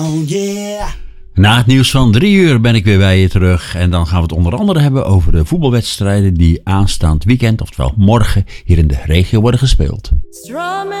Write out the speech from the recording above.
Oh yeah. Na het nieuws van 3 uur ben ik weer bij je terug. En dan gaan we het onder andere hebben over de voetbalwedstrijden die aanstaand weekend, oftewel morgen, hier in de regio worden gespeeld.